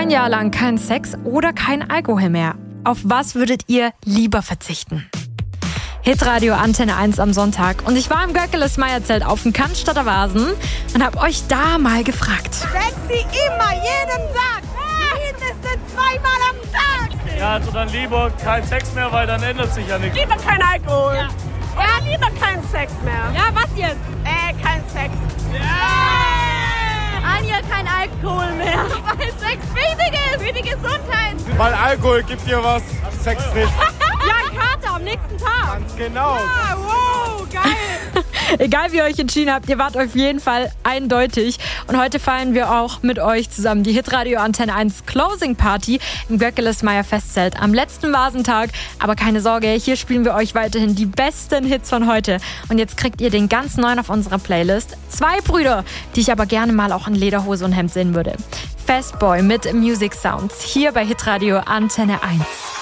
Ein Jahr lang kein Sex oder kein Alkohol mehr. Auf was würdet ihr lieber verzichten? Hitradio Antenne 1 am Sonntag. Und ich war im Göckeles-Meierzelt auf dem Cannstatter Vasen und hab euch da mal gefragt. Sexy immer, jeden Tag. Mindestens 2-mal am Tag. Ja, also dann lieber kein Sex mehr, weil dann ändert sich ja nichts. Lieber kein Alkohol. Ja, lieber kein Sex mehr. Ja, was jetzt? Kein Sex. Ein Jahr kein Alkohol mehr. Weil Sex wichtig ist für die Gesundheit. Weil Alkohol gibt dir was, Sex nicht. Ja, ein Kater am nächsten Tag. Ganz genau. Ah, wow, geil. Egal wie ihr euch entschieden habt, ihr wart auf jeden Fall eindeutig. Und heute feiern wir auch mit euch zusammen die Hitradio Antenne 1 Closing Party im Göckeles-Meier Festzelt am letzten Vasentag. Aber keine Sorge, hier spielen wir euch weiterhin die besten Hits von heute. Und jetzt kriegt ihr den ganz neuen auf unserer Playlist. 2 Brüder, die ich aber gerne mal auch in Lederhose und Hemd sehen würde. Fastboy mit Music Sounds hier bei Hitradio Antenne 1.